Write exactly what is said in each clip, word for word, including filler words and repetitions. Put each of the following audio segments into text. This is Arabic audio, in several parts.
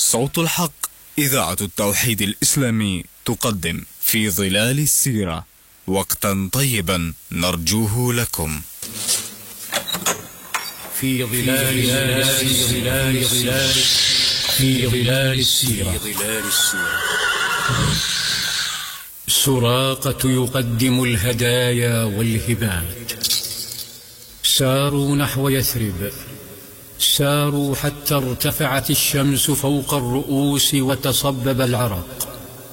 صوت الحق إذاعة التوحيد الإسلامي تقدم في ظلال السيرة وقتا طيبا نرجوه لكم. في ظلال ظلال ظلال في ظلال السيرة. سراقة يقدم الهدايا والهبات. ساروا نحو يثرب، ساروا حتى ارتفعت الشمس فوق الرؤوس وتصبب العرق.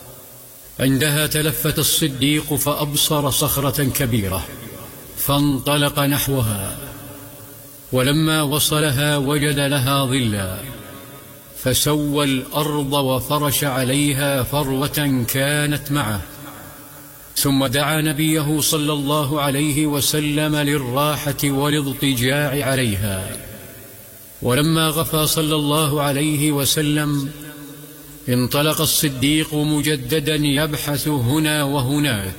عندها تلفت الصديق فأبصر صخرة كبيرة فانطلق نحوها، ولما وصلها وجد لها ظلا، فسوى الأرض وفرش عليها فروة كانت معه، ثم دعا نبيه صلى الله عليه وسلم للراحة والاضطجاع عليها. ولما غفى صلى الله عليه وسلم انطلق الصديق مجددا يبحث هنا وهناك،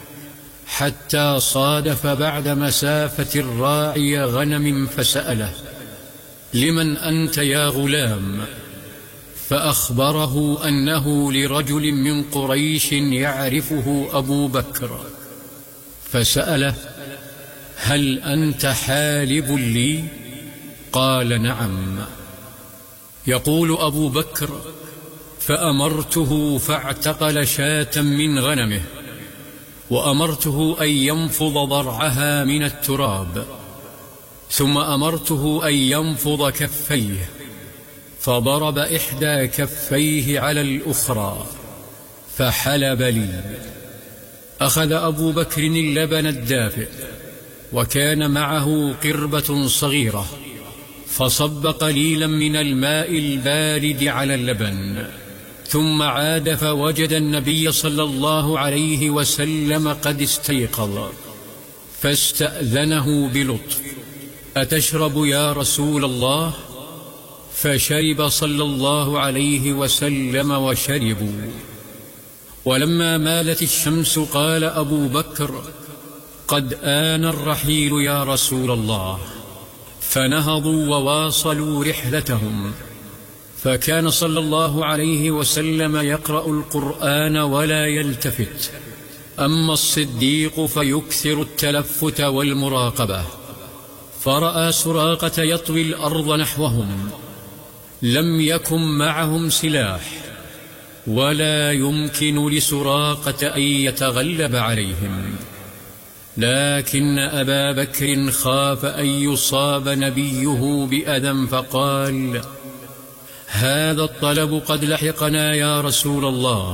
حتى صادف بعد مسافة الراعي غنم فسأله: لمن أنت يا غلام؟ فأخبره أنه لرجل من قريش يعرفه أبو بكر، فسأله: هل أنت حالب لي؟ قال: نعم. يقول أبو بكر: فأمرته فاعتقل شاة من غنمه، وأمرته أن ينفض ضرعها من التراب، ثم أمرته أن ينفض كفيه، فضرب إحدى كفيه على الأخرى فحلب لي. أخذ أبو بكر اللبن الدافئ، وكان معه قربة صغيرة، فصب قليلا من الماء البارد على اللبن، ثم عاد فوجد النبي صلى الله عليه وسلم قد استيقظ، فاستأذنه بلطف: أتشرب يا رسول الله؟ فشرب صلى الله عليه وسلم وشربوا. ولما مالت الشمس قال أبو بكر: قد آن الرحيل يا رسول الله. فنهضوا وواصلوا رحلتهم، فكان صلى الله عليه وسلم يقرأ القرآن ولا يلتفت، أما الصديق فيكثر التلفت والمراقبة. فرأى سراقة يطوي الأرض نحوهم، لم يكن معهم سلاح، ولا يمكن لسراقة أن يتغلب عليهم، لكن أبا بكر خاف أن يصاب نبيه بأذى، فقال: هذا الطلب قد لحقنا يا رسول الله.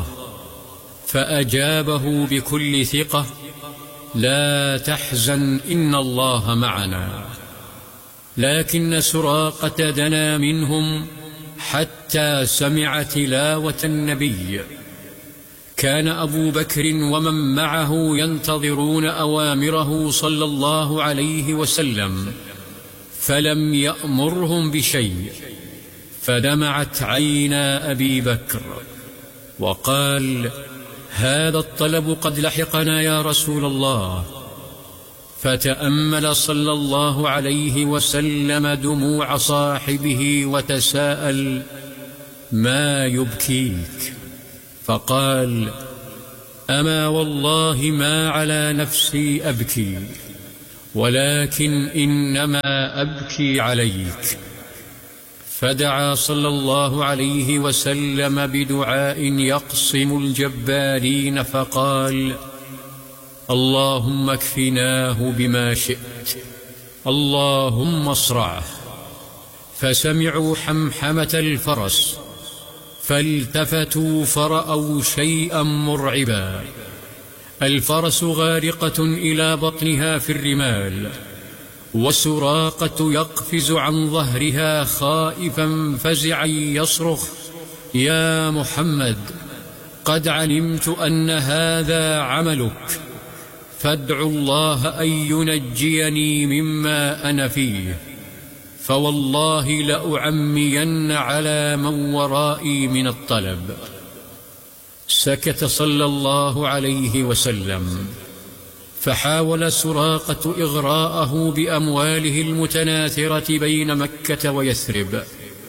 فأجابه بكل ثقة: لا تحزن، إن الله معنا. لكن سراقة دنا منهم حتى سمع تلاوة النبي. كان أبو بكر ومن معه ينتظرون أوامره صلى الله عليه وسلم، فلم يأمرهم بشيء، فدمعت عينا أبي بكر وقال: هذا الطلب قد لحقنا يا رسول الله. فتأمل صلى الله عليه وسلم دموع صاحبه وتساءل: ما يبكيك؟ فقال: أما والله ما على نفسي أبكي، ولكن إنما أبكي عليك. فدعا صلى الله عليه وسلم بدعاء يقصم الجبارين، فقال: اللهم اكفناه بما شئت، اللهم اصرعه. فسمعوا حمحمة الفرس، فالتفتوا فرأوا شيئا مرعبا. الفرس غارقة إلى بطنها في الرمال، وسراقة يقفز عن ظهرها خائفا فزعا يصرخ: يا محمد، قد علمت أن هذا عملك، فادعوا الله أن ينجيني مما أنا فيه، فوالله لأعمين على من ورائي من الطلب. سكت صلى الله عليه وسلم، فحاول سراقة إغراءه بأمواله المتناثرة بين مكة ويثرب،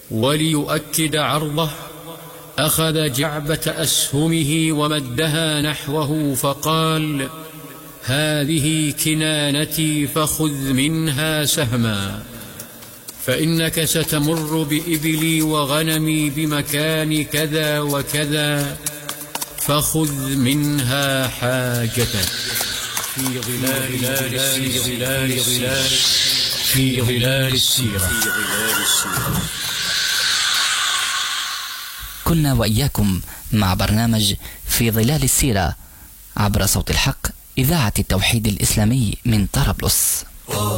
وليؤكد عرضه أخذ جعبة أسهمه ومدها نحوه فقال: هذه كنانتي فخذ منها سهما، فإنك ستمر بإبلي وغنمي بمكان كذا وكذا، فخذ منها حاجتك. في ظلال ظلال ظلال في ظلال السيرة. كنا وإياكم مع برنامج في ظلال السيرة عبر صوت الحق، إذاعة التوحيد الإسلامي من طرابلس.